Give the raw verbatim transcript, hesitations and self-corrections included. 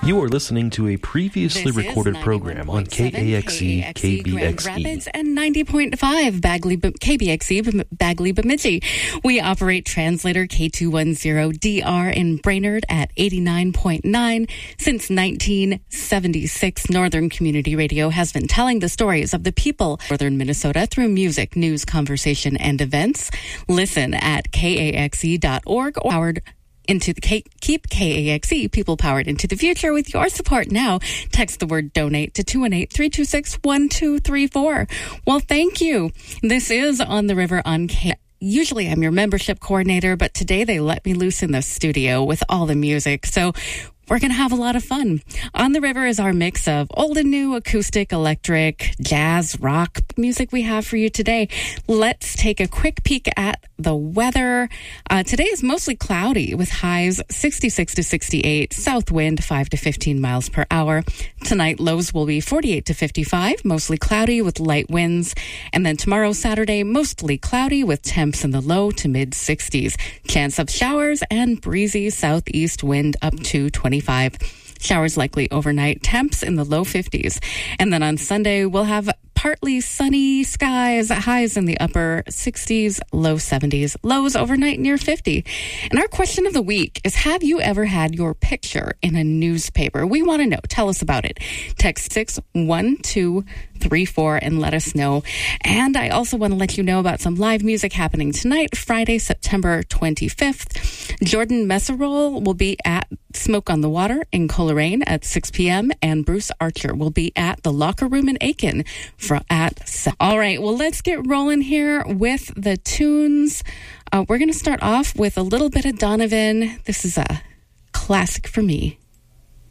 You are listening to a previously This recorded program on K A X E, K B X E. Grand Rapids and ninety point five Bagley, K B X E, Bagley, Bemidji. We operate translator K two ten D R in Brainerd at eighty-nine point nine. Since nineteen seventy-six, Northern Community Radio has been telling the stories of the people of Northern Minnesota through music, news, conversation, and events. Listen at K A X E dot org or powered into the K- keep K A X E people powered into the future with your support now. Text the word donate to two one eight, three two six, one two three four. Well, thank you. This is On the River on K. Usually I'm your membership coordinator, but today they let me loose in the studio with all the music. So we're going to have a lot of fun. On the River is our mix of old and new, acoustic, electric, jazz, rock music we have for you today. Let's take a quick peek at the weather. Uh, today is mostly cloudy with highs sixty-six to sixty-eight, south wind five to fifteen miles per hour. Tonight, lows will be forty-eight to fifty-five, mostly cloudy with light winds. And then tomorrow, Saturday, mostly cloudy with temps in the low to mid sixties. Chance of showers and breezy southeast wind up to twenty-five. Showers likely overnight, temps in the low fifties. And then on Sunday, we'll have partly sunny skies, highs in the upper sixties, low seventies, lows overnight near fifty. And our question of the week is, have you ever had your picture in a newspaper? We want to know. Tell us about it. Text six one two three four and let us know. And I also want to let you know about some live music happening tonight, Friday, September twenty-fifth. Jordan Messerol will be at Smoke on the Water in Coleraine at six p.m. and Bruce Archer will be at the Locker Room in Aiken for at seven. All right, well, let's get rolling here with the tunes. Uh, we're going to start off with a little bit of Donovan. This is a classic for me.